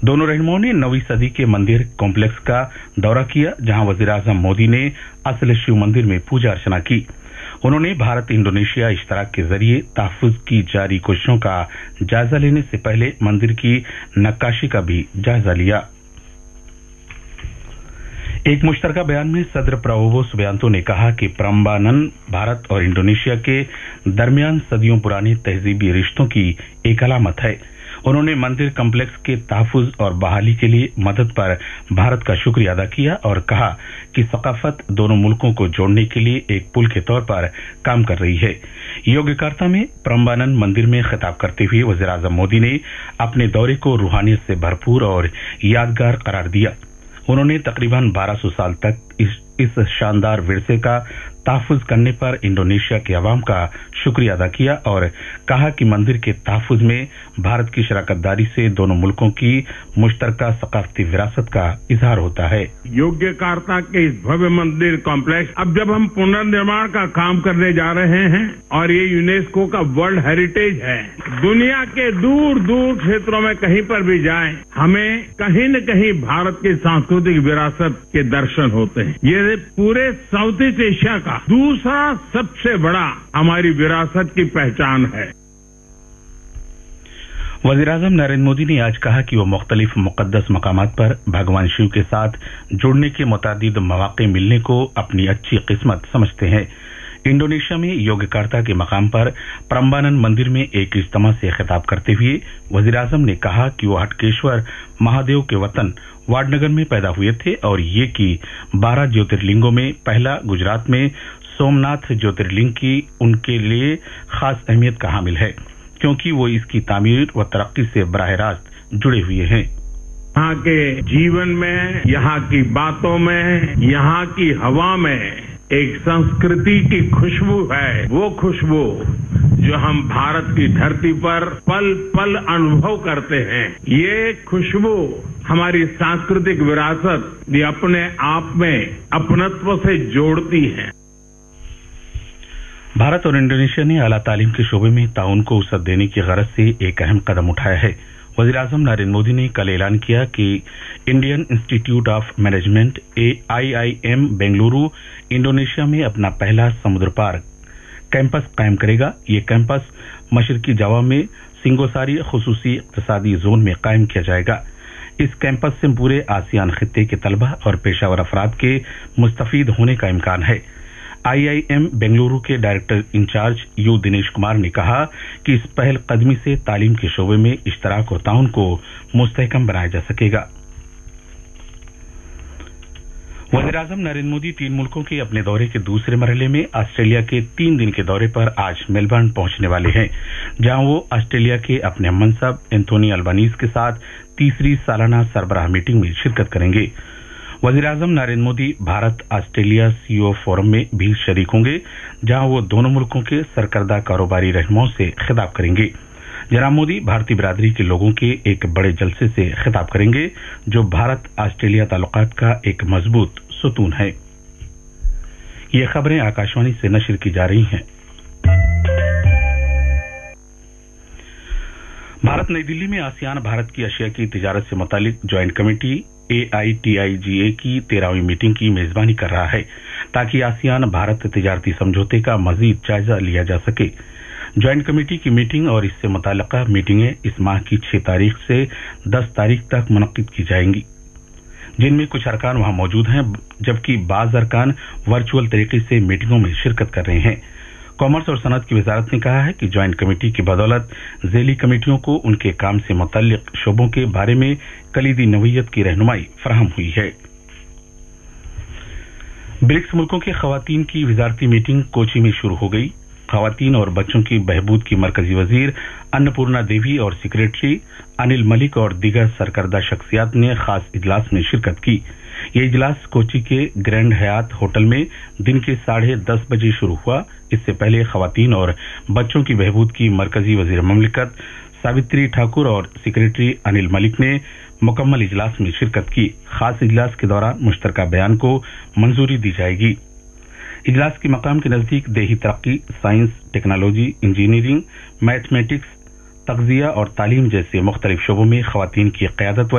दोनों रहनुमाओं ने 9वीं सदी के मंदिर कॉम्प्लेक्स का दौरा किया, जहां वजीर-ए-आजम मोदी ने असल शिव मंदिर में पूजा अर्चना की। उन्होंने भारत इंडोनेशिया इश्तराक के जरिए तहफ्फुज की जारी कोशिशों का जायजा लेने से पहले मंदिर की नक्काशी का भी जायजा लिया। एक मुश्तरका बयान में सदर प्रबोवो सुबियांतो ने कहा कि प्रम्बानन भारत और इंडोनेशिया के दरमियान सदियों पुराने तहजीबी रिश्तों की एक अलामत है। उन्होंने मंदिर कॉम्प्लेक्स के तहफ्फुज और बहाली के लिए मदद पर भारत का शुक्रिया अदा किया और कहा कि सकाफत दोनों मुल्कों को जोड़ने के लिए एक पुल के तौर पर काम कर रही है। योग्यकार्ता में प्रम्बानन मंदिर में खिताब करते हुए वज़ीर-ए-आज़म मोदी ने अपने दौरे को रूहानियत से भरपूर और यादगार करार दिया। उन्होंने तकरीबन 1200 साल तक इस शानदार विरसे का तहफ्फुज करने पर इंडोनेशिया के अवाम का शुक्रिया अदा किया और कहा कि मंदिर के तहफ्फुज में भारत की शराकतदारी से दोनों मुल्कों की मुश्तरका सकाफती विरासत का इजहार होता है। योग्यकार्ता के इस भव्य मंदिर कॉम्प्लेक्स अब जब हम पुनर्निर्माण का काम करने जा रहे हैं और ये यूनेस्को का वर्ल्ड हेरिटेज है, दुनिया के दूर दूर क्षेत्रों में कहीं पर भी जाएं, हमें कहीं न कहीं भारत की सांस्कृतिक विरासत के दर्शन होते हैं। ये पूरे साउथ ईस्ट एशिया का दूसरा सबसे बड़ा हमारी विरासत की पहचान है। वज़ीर-ए-आज़म नरेंद्र मोदी ने आज कहा कि वो मुख्तलिफ मुक़द्दस मकामात पर भगवान शिव के साथ जुड़ने के मुतादिद मौक़े मिलने को अपनी अच्छी किस्मत समझते हैं। इंडोनेशिया में योग्यकार्ता के मकाम पर प्रम्बानन मंदिर में एक इज्तिमा से खिताब करते हुए वज़ीर-ए-आज़म ने कहा कि वो हटकेश्वर महादेव के वतन वाडनगर में पैदा हुए थे और ये कि 12 ज्योतिर्लिंगों में पहला गुजरात में सोमनाथ ज्योतिर्लिंग की उनके लिए खास अहमियत का हामिल है, क्योंकि वो इसकी तामीर व तरक्की से बराह रास्त जुड़े हुए हैं। यहाँ के जीवन में, यहाँ की बातों में, यहाँ की हवा में एक संस्कृति की खुशबू है। वो खुशबू जो हम भारत की धरती पर पल पल अनुभव करते हैं, ये खुशबू हमारी सांस्कृतिक विरासत ये अपने आप में अपनत्व से जोड़ती है। भारत और इंडोनेशिया ने आला तालीम के शोबे में ताउन को वसअत देने की गरज से एक अहम कदम उठाया है। वज़ीर-ए-आज़म नरेंद्र मोदी ने कल ऐलान किया कि Indian institute of management IIM Bengaluru Indonesia में अपना पहला समुद्र पार कैंपस कायम करेगा। ये कैंपस मशरकी जावा में सिंगोसारी खुसूसी इक़्तिसादी जोन में कायम किया जाएगा। इस कैंपस से पूरे आसियान खित्ते के तलबा और पेशावर अफराद के मुस्तफीद होने का इम्कान है। IIM बेंगलुरु के director in charge you Dinesh Kumar ने कहा कि इस पहल कदमी से तालीम के शोबे में इश्तराक और ताउन को मुस्तहकम बनाया जा सकेगा। वज़ीर-ए-आज़म नरेंद्र मोदी 3 मुल्कों के अपने दौरे के दूसरे मरहले में ऑस्ट्रेलिया के 3 दिन के दौरे पर आज मेलबर्न पहुंचने वाले हैं, जहां वो ऑस्ट्रेलिया के अपने हममंसब एंथोनी अल्बानीज के साथ तीसरी सालाना सरबराह मीटिंग में शिरकत करेंगे। वज़ीर-ए-आज़म Narendra Modi Bharat Australia CEO forum में भी शरीक होंगे, जहां वो दोनों मुल्कों के सरकर्दा कारोबारी रहनुमाओं से खिताब करेंगे। जनाब मोदी भारतीय बिरादरी के लोगों के एक बड़े जलसे से खिताब करेंगे, जो भारत ऑस्ट्रेलिया ताल्लुकात का एक मजबूत सुतून है। ये खबरें आकाशवाणी से नशर की जा रही हैं। भारत नई दिल्ली में आसियान भारत की अशिया की तिजारत से मुतालिक ज्वाइंट कमेटी AITIGA की 13वीं मीटिंग की मेजबानी कर रहा है, ताकि आसियान भारत तिजारती समझौते का मजीद जायजा लिया जा सके। ज्वाइंट कमेटी की मीटिंग और इससे मुताल्लिका मीटिंगें इस माह की 6 तारीख से 10 तारीख तक मुनक्किद की जाएंगी, जिनमें कुछ अरकान वहां मौजूद हैं, जबकि बाज अरकान वर्चुअल तरीके से मीटिंगों में शिरकत कर रहे हैं। कॉमर्स और सनत की वजारत ने कहा है कि ज्वाइंट कमेटी की बदौलत ज़ेली कमेटियों को उनके काम से मुतल्लिक शोबों के बारे में कलीदी नवीयत की रहनुमाई फराहम हुई है। ब्रिक्स मुल्कों के खवातीन की वजारती मीटिंग कोची में शुरू हो गई। खवातीन और बच्चों की बहबूद की मरकजी वजीर अन्नपूर्णा देवी और सेक्रेटरी अनिल मलिक और दीगर सरकर्दा शख्सियात ने खास इजलास में शिरकत की। ये इजलास कोची के ग्रैंड हयात होटल में दिन के 10:30 बजे शुरू हुआ। इससे पहले खवातीन और बच्चों की बहबूद की मरकजी वजीर ममलिकत सावित्री ठाकुर और सेक्रेटरी अनिल मलिक ने मुकम्मल इजलास में शिरकत की। खास इजलास के दौरान मुश्तरका बयान को मंजूरी दी जाएगी। इजलास के मकाम के नजदीक देही तरक्की, साइंस, टेक्नोलॉजी, इंजीनियरिंग, मैथमेटिक्स, तग़ज़िया और तालीम जैसे मुख्तलिफ शोबों में खवातीन की क़यादत